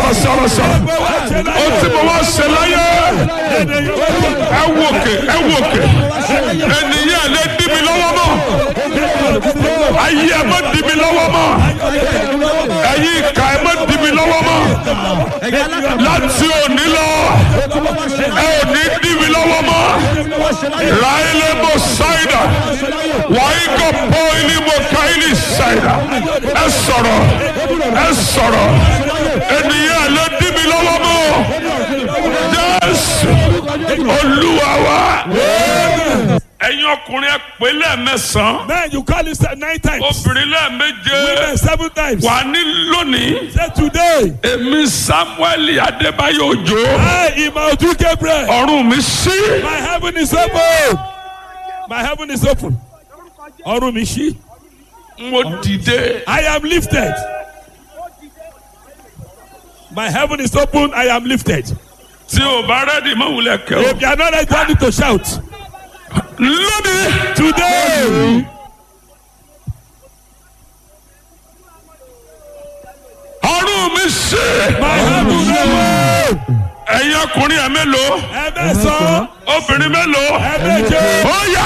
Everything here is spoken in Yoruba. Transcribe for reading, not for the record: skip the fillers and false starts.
sọ̀rọ̀. Ó ti mọ̀ wá ṣe láyé. Ẹ wòkè. Ènìyàn lè dí mi lọ́wọ́ mọ́. Ayé ẹ má dí mi lọ́wọ́ mọ́. Ẹ̀yin ìkà ẹ má dí mi lọ́wọ́ mọ́. Láti òní lọ, ẹ ò ní dí mi lọ́wọ́ mọ́. Ráílé mo ṣáìdà. Wàá kọ́ pọ́ ilé mo ká ilé ṣáìdà. Ẹ sọ̀rọ̀. Ènìyàn lè dí mi lọ́wọ́ mọ́. Jésù Olúwa wa. Ẹ̀yin ọkùnrin ẹ pè lẹ́ẹ̀mẹ́sàn-án. Men, you call it 9 times. Obìnrin lẹ́ẹ̀méje. Women 7 times. Wà ní lónìí. Say today. Èmi Samuel Adébáyọ̀ Òjó. I, Imaudu Gabriel. Ọ̀run mi ṣí. My heaven is open. My heaven is open. Ọ̀run mi ṣí. Mo dìde. I am lifted. My heaven is open. I am lifted. Tí o bá rẹ́dì mọ́ wulẹ̀ kẹ́ o. If you are not ready, don't need to shout. Lónìí. Today. Ọ̀run mi ṣí. My heaven is open. Ẹ̀yin ọkùnrin ẹ̀ mélòó? Ẹ̀mẹ́sàn-án. Obìnrin mélòó? Ẹ̀mẹ́jẹ. Ó yá.